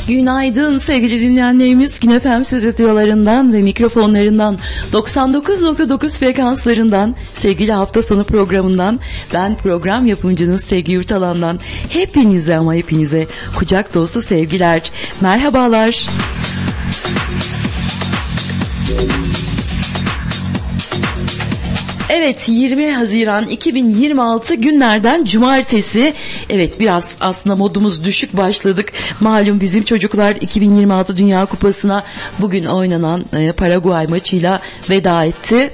Günaydın sevgili dinleyenlerimiz. Gün FM stüdyolarından ve mikrofonlarından 99.9 frekanslarından sevgili hafta sonu programından ben program yapımcınız Sevgi Yurtalan'dan hepinize ama hepinize kucak dolusu sevgiler. Merhabalar. Evet, 20 Haziran 2026 günlerden cumartesi. Evet, biraz aslında modumuz düşük başladık. Malum bizim çocuklar 2026 Dünya Kupası'na bugün oynanan Paraguay maçıyla veda etti.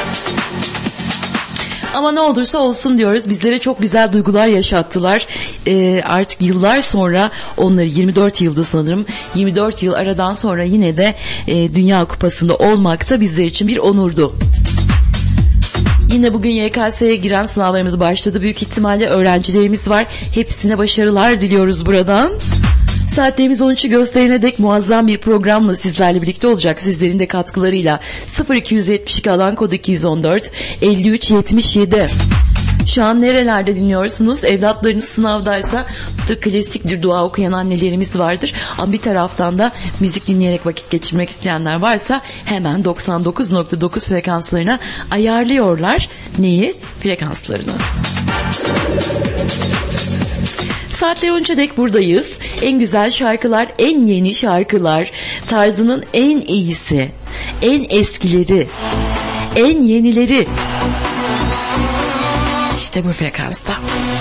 Ama ne olursa olsun diyoruz. Bizlere çok güzel duygular yaşattılar. Artık yıllar sonra onları 24 yıldı sanırım. 24 yıl aradan sonra yine de Dünya Kupası'nda olmak da bizler için bir onurdu. Yine bugün YKS'ye giren sınavlarımız başladı. Büyük ihtimalle öğrencilerimiz var. Hepsine başarılar diliyoruz buradan. Saatlerimiz 13'ü gösterene dek muazzam bir programla sizlerle birlikte olacak. Sizlerin de katkılarıyla 0272 alan kod 214 53 77. Şu an nerelerde dinliyorsunuz? Evlatlarınız sınavdaysa klasik bir dua okuyan annelerimiz vardır. Ama bir taraftan da müzik dinleyerek vakit geçirmek isteyenler varsa hemen 99.9 frekanslarına ayarlıyorlar. Neyi? Frekanslarını. Saatler 13'e dek buradayız. En güzel şarkılar, en yeni şarkılar, tarzının en iyisi, en eskileri, en yenileri. İşte bu frekansta.